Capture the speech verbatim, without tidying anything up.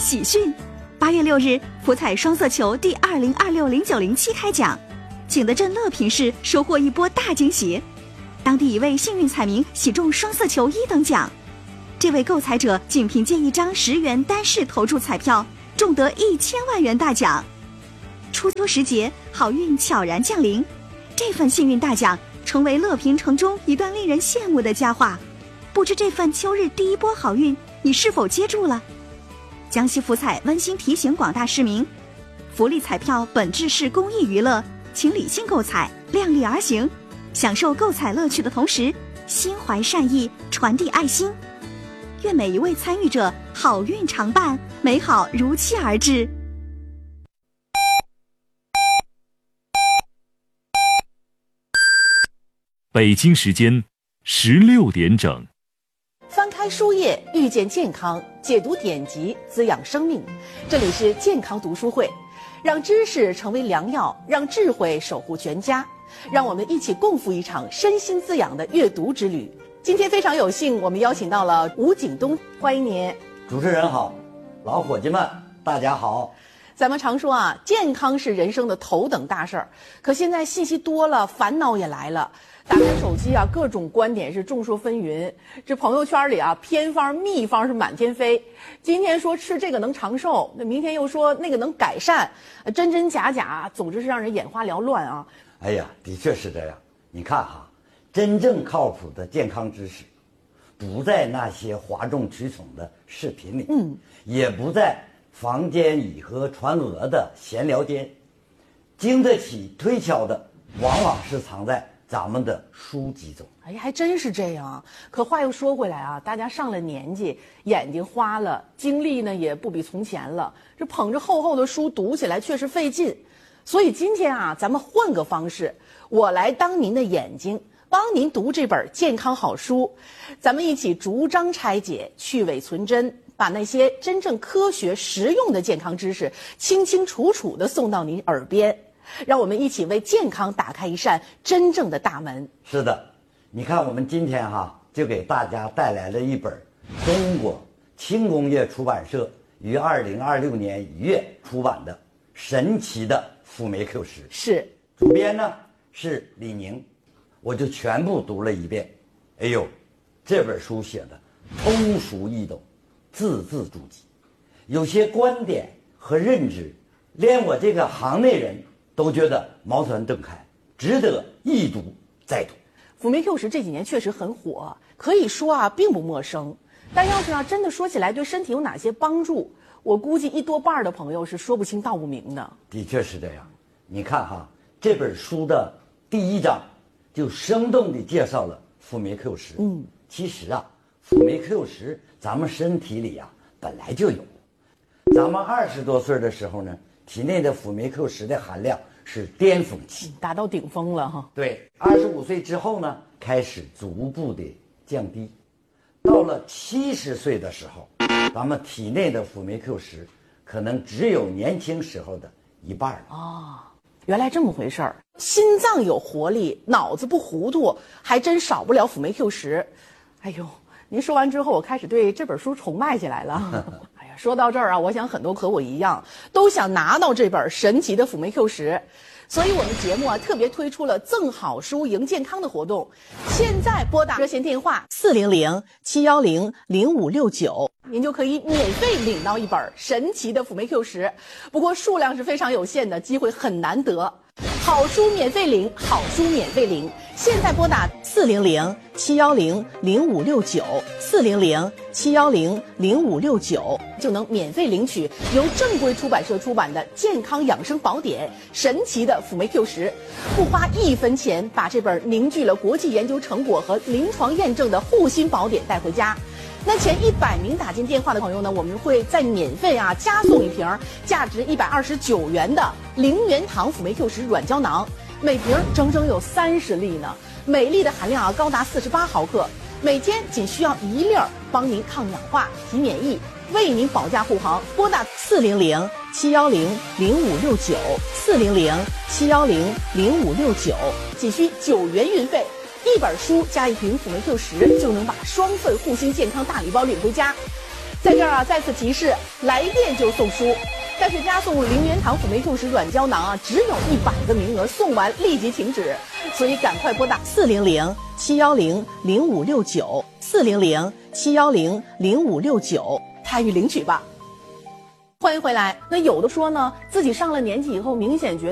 喜讯！八月六日，福彩双色球第二零二六零九零七开奖，景德镇乐平市收获一波大惊喜，当地一位幸运彩民喜中双色球一等奖。这位购彩者仅凭借一张十元单式投注彩票，中得一千万元大奖。初秋时节，好运悄然降临，这份幸运大奖成为乐平城中一段令人羡慕的佳话。不知这份秋日第一波好运，你是否接住了？江西福彩温馨提醒广大市民，福利彩票本质是公益娱乐，请理性购彩，量力而行，享受购彩乐趣的同时，心怀善意，传递爱心。愿每一位参与者好运常伴，美好如期而至。 北京时间十六点整。 翻开书页，遇见健康，解读典籍，滋养生命。这里是健康读书会，让知识成为良药，让智慧守护全家。让我们一起共赴一场身心滋养的阅读之旅。今天非常有幸，我们邀请到了吴景东，欢迎您。 主持人好，老伙计们大家好。 咱们常说啊，健康是人生的头等大事儿，可现在信息多了，烦恼也来了。打开手机啊，各种观点是众说纷纭。这朋友圈里啊，偏方秘方是满天飞。今天说吃这个能长寿，那明天又说那个能改善，真真假假，总之是让人眼花缭乱啊。 哎呀，的确是这样。你看哈，真正靠谱的健康知识，不在那些哗众取宠的视频里，嗯，也不在房间里和传讹的闲聊间，经得起推敲的，往往是藏在咱们的书籍中。 哎呀，还真是这样。可话又说回来啊，大家上了年纪，眼睛花了，精力呢也不比从前了，这捧着厚厚的书读起来确实费劲。所以今天啊，咱们换个方式，我来当您的眼睛，帮您读这本健康好书。咱们一起逐章拆解，去伪存真，把那些真正科学实用的健康知识清清楚楚地送到您耳边。让我们一起为健康打开一扇真正的大门。 是的，你看我们今天哈就给大家带来了一本中国轻工业出版社于二零二六年一月出版的《神奇的辅酶 Q 十》， 是主编呢是李宁，我就全部读了一遍。哎呦，这本书写的通俗易懂，字字珠玑，有些观点和认知，连我这个行内人都觉得茅塞顿开，值得一读再读。 辅酶 Q 十这几年确实很火，可以说啊并不陌生。但要是啊真的说起来对身体有哪些帮助，我估计一多半的朋友是说不清道不明的。 的确是这样。你看哈，这本书的第一章就生动地介绍了辅酶 Q 十。嗯，其实啊，辅酶 Q 十咱们身体里啊本来就有。咱们二十多岁的时候呢，体内的辅酶 Q 十的含量是巅峰期， 达到顶峰了哈。 对，二十五岁之后呢，开始逐步的降低，到了七十岁的时候，咱们体内的辅酶 Q 十可能只有年轻时候的一半了。 哦，原来这么回事儿。心脏有活力，脑子不糊涂，还真少不了辅酶 Q 十。哎呦，您说完之后，我开始对这本书崇拜起来了。哎呀，说到这儿啊，我想很多和我一样，都想拿到这本神奇的辅酶 Q 十。所以我们节目啊特别推出了赠好书赢健康的活动，现在拨打热线电话四零零七幺零零五六九，您就可以免费领到一本神奇的辅酶 Q 十。不过数量是非常有限的，机会很难得。好书免费领，好书免费领。现在拨打四零零七幺零零五六九，四零零七幺零零五六九，就能免费领取由正规出版社出版的健康养生宝典《神奇的辅酶 Q 十》，不花一分钱，把这本凝聚了国际研究成果和临床验证的护心宝典带回家。那前一百名打进电话的朋友呢，我们会再免费啊加送一瓶价值一百二十九元的零元堂辅酶 Q 十软胶囊，每瓶整整有三十粒呢，每粒的含量啊高达四十八毫克，每天仅需要一粒儿，帮您抗氧化、提免疫，为您保驾护航。拨打四零零七幺零零五六九，四零零七幺零零五六九，仅需九元运费。一本书加一瓶辅酶 Q 十，就能把双份护心健康大礼包领回家。 在这儿啊，再次提示，来电就送书。但是加送零元堂辅酶 Q 十软胶囊啊，只有一百个名额，送完立即停止，所以赶快拨打四零零七幺零零五六九四零零七幺零零五六九参与领取吧。欢迎回来。那有的说呢，自己上了年纪以后，明显觉得